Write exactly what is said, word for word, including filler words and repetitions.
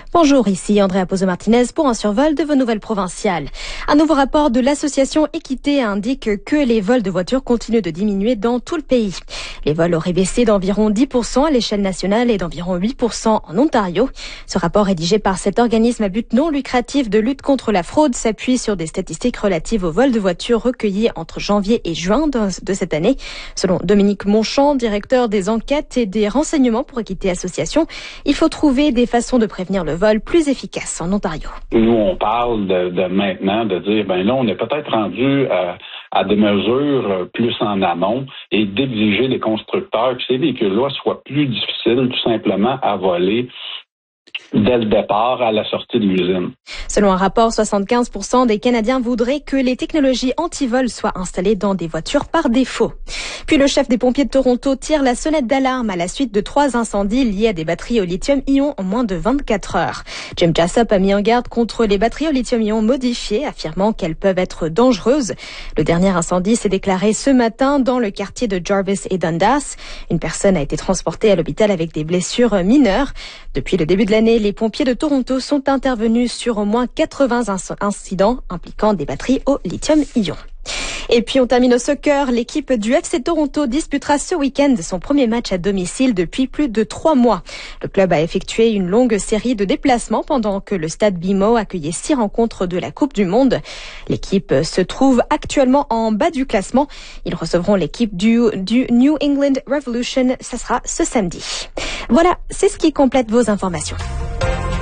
Bonjour, ici Andrea Pozo-Martinez pour un survol de vos nouvelles provinciales. Un nouveau rapport de l'association Équité indique que les vols de voitures continuent de diminuer dans tout le pays. Les vols auraient baissé d'environ dix pour cent à l'échelle nationale et d'environ huit pour cent en Ontario. Ce rapport rédigé par cet organisme à but non lucratif de lutte contre la fraude s'appuie sur des statistiques relatives aux vols de voitures recueillis entre janvier et juin de cette année. Selon Dominique Monchamp, directeur des enquêtes et des renseignements pour Équité Association, il faut trouver des façons de prévenir le vol plus efficaces en Ontario. Nous, on parle de, de maintenant de dire, ben là, on est peut-être rendu à, à des mesures plus en amont et d'exiger des constructeurs que ces véhicules-là soient plus difficiles tout simplement à voler dès le départ à la sortie de l'usine. Selon un rapport, soixante-quinze pour cent des Canadiens voudraient que les technologies anti-vol soient installées dans des voitures par défaut. Puis le chef des pompiers de Toronto tire la sonnette d'alarme à la suite de trois incendies liés à des batteries au lithium-ion en moins de vingt-quatre heures. Jim Jessup a mis en garde contre les batteries au lithium-ion modifiées, affirmant qu'elles peuvent être dangereuses. Le dernier incendie s'est déclaré ce matin dans le quartier de Jarvis et Dundas. Une personne a été transportée à l'hôpital avec des blessures mineures. Depuis le début de l'année, les pompiers de Toronto sont intervenus sur au moins quatre-vingts incidents impliquant des batteries au lithium-ion. Et puis on termine au soccer. L'équipe du F C Toronto disputera ce week-end son premier match à domicile depuis plus de trois mois. Le club a effectué une longue série de déplacements pendant que le stade B M O accueillait six rencontres de la Coupe du Monde. L'équipe se trouve actuellement en bas du classement. Ils recevront l'équipe du, du New England Revolution. Ça sera ce samedi. Voilà, c'est ce qui complète vos informations.